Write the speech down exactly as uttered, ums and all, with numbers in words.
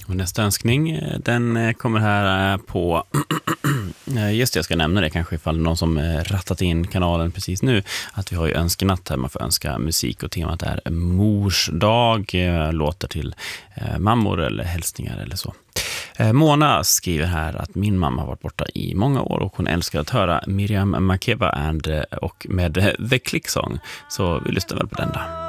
Och nästa önskning, den kommer här på... Just det, jag ska nämna det kanske ifall någon som rattat in kanalen precis nu, att vi har ju önskenatt här, man får önska musik och temat är mors dag, låter till mammor eller hälsningar eller så. Mona skriver här att min mamma har varit borta i många år och hon älskar att höra Miriam Makeba and, och med The Click Song, så vi lyssnar väl på den där.